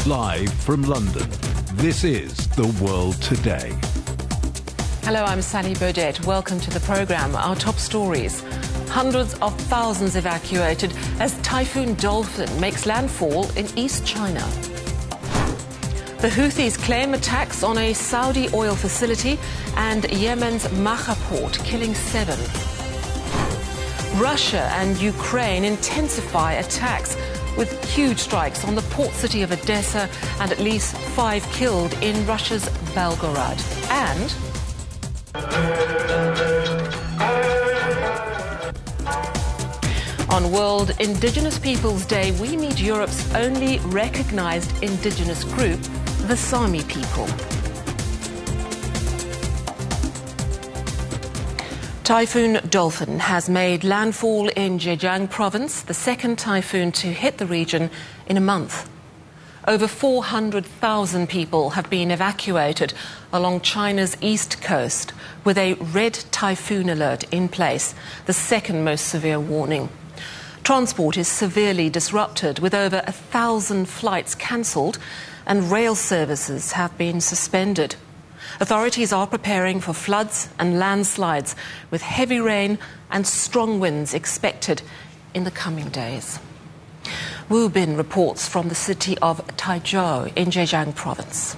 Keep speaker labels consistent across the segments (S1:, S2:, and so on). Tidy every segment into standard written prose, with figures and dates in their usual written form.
S1: Live from London, this is The World Today.
S2: Hello, I'm Sally Burdett. Welcome to the programme. Our top stories. Hundreds of thousands evacuated as Typhoon Dolphin makes landfall in East China. The Houthis claim attacks on a Saudi oil facility and Yemen's Maha port, killing 7. Russia and Ukraine intensify attacks with huge strikes on the port city of Odessa and at least 5 killed in Russia's Belgorod. And on World Indigenous Peoples Day, we meet Europe's only recognised indigenous group, the Sami people. Typhoon Dolphin has made landfall in Zhejiang province, the second typhoon to hit the region in a month. Over 400,000 people have been evacuated along China's east coast with a red typhoon alert in place, the second most severe warning. Transport is severely disrupted with over 1,000 flights cancelled and rail services have been suspended. Authorities are preparing for floods and landslides with heavy rain and strong winds expected in the coming days. Wu Bin reports from the city of Taizhou in Zhejiang province.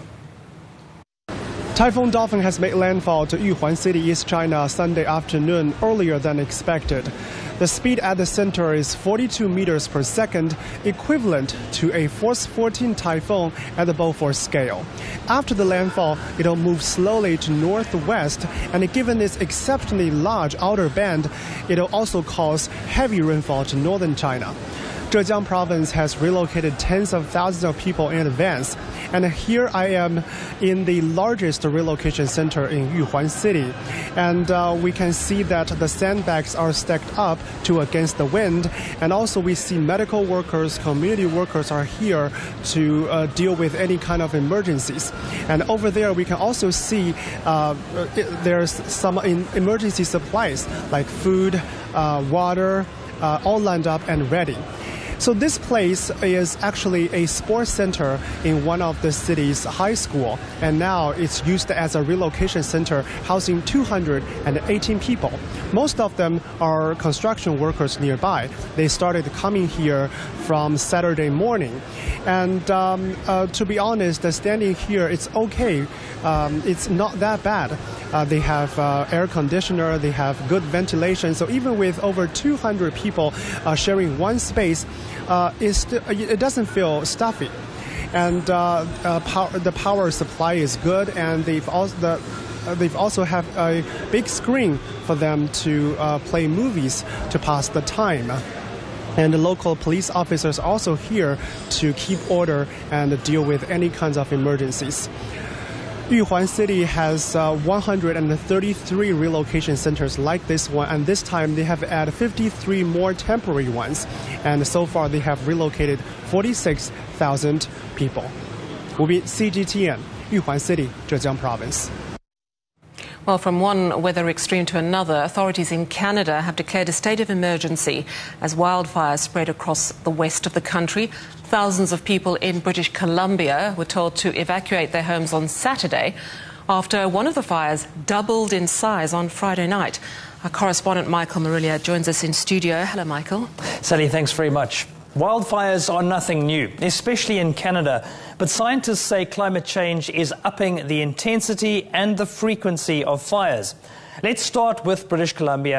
S3: Typhoon Dolphin has made landfall to Yuhuan City, East China, Sunday afternoon, earlier than expected. The speed at the center is 42 meters per second, equivalent to a Force 14 typhoon at the Beaufort scale. After the landfall, it'll move slowly to northwest, and given its exceptionally large outer band, it'll also cause heavy rainfall to northern China. Zhejiang province has relocated tens of thousands of people in advance. And here I am in the largest relocation center in Yuhuan City. And we can see that the sandbags are stacked up to against the wind. And also we see medical workers, community workers are here to deal with any kind of emergencies. And over there we can also see there's some emergency supplies like food, water, all lined up and ready. So this place is actually a sports center in one of the city's high school, and now it's used as a relocation center housing 218 people. Most of them are construction workers nearby. They started coming here from Saturday morning. And to be honest, standing here, it's okay. It's not that bad. They have air conditioner, they have good ventilation. So even with over 200 people sharing one space, it doesn't feel stuffy. And the power supply is good, and they've also have a big screen for them to play movies to pass the time. And the local police officers are also here to keep order and deal with any kinds of emergencies. Yuhuan City has 133 relocation centers like this one, and this time they have added 53 more temporary ones. And so far they have relocated 46,000 people. Wu Bin, CGTN, Yuhuan City, Zhejiang province.
S2: Well, from one weather extreme to another, authorities in Canada have declared a state of emergency as wildfires spread across the west of the country. Thousands of people in British Columbia were told to evacuate their homes on Saturday after one of the fires doubled in size on Friday night. Our correspondent Michael Marillier joins us in studio. Hello, Michael.
S4: Sally, thanks very much. Wildfires are nothing new, especially in Canada, but scientists say climate change is upping the intensity and the frequency of fires. Let's start with British Columbia.